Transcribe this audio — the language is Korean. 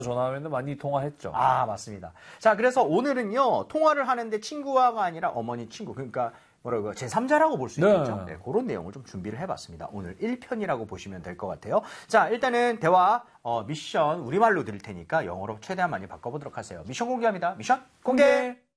전화하면 많이 통화했죠. 아, 맞습니다. 자, 그래서 오늘은요, 통화를 하는데 친구와가 아니라 어머니 친구, 그러니까 뭐라고 제3자라고 볼 수 있겠죠. 네, 그런 내용을 좀 준비를 해봤습니다. 오늘 1편이라고 보시면 될 것 같아요. 자, 일단은 대화 미션 우리말로 드릴 테니까 영어로 최대한 많이 바꿔보도록 하세요. 미션 공개합니다. 미션 공개!